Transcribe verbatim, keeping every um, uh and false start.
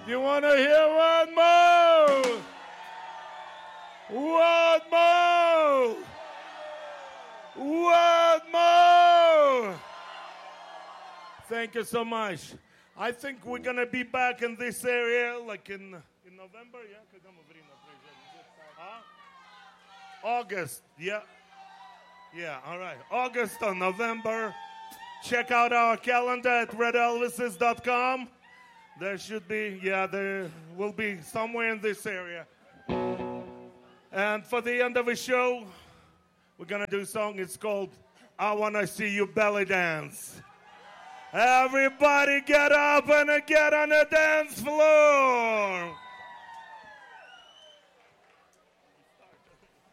You want to hear one more? One more! One more! Thank you so much. I think we're going to be back in this area like in, in November, yeah? Huh? August, yeah. Yeah, all right. August or November. Check out our calendar at red elvises dot com. There should be, yeah, there will be somewhere in this area. And for the end of the show, we're going to do a song. It's called I Wanna See You Belly Dance. Everybody get up and get on the dance floor.